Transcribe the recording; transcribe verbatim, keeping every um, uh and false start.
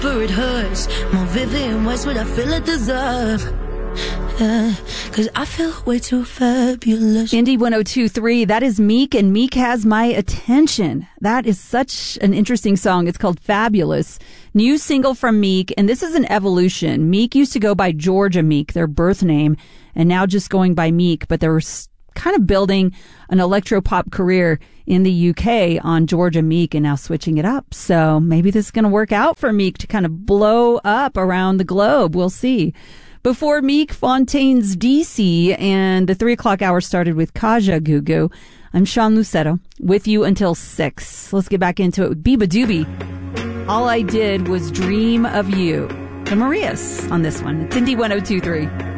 deeper it hurts. More vivid in ways what I feel it deserve. Yeah, cause I feel way too fabulous. Indie one oh two point three, that is Meek, and Meek Has My Attention. That is such an interesting song. It's called Fabulous. New single from Meek, and this is an evolution. Meek used to go by Georgia Meek, their birth name, and now just going by Meek, but they were kind of building an electropop career in the U K on Georgia Meek and now switching it up. So maybe this is going to work out for Meek to kind of blow up around the globe. We'll see. Before Meek, Fontaine's D C, and the three o'clock hour started with Kajagoogoo. I'm Sean Lucetto, with you until six. Let's get back into it with Biba Doobie. All I Did Was Dream of You. The Marias on this one. It's Indie one oh two point three.